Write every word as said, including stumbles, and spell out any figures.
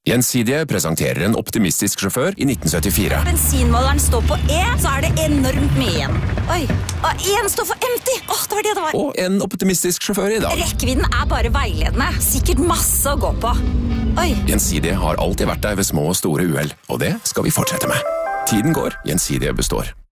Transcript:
Gjensidige presenterer en optimistisk sjåfør i nitten syttifire. Bensinmåleren står på E, så er det enormt mye igjen. Oi, og en står for empty. Åh, det var det det var. Og en optimistisk sjåfør i dag. Rekkevidden er bare veiledende. Sikkert masse å gå på. Oi. Gjensidige har alltid vært der ved små og store uhell, og det skal vi fortsette med. Tiden går, Gjensidige består.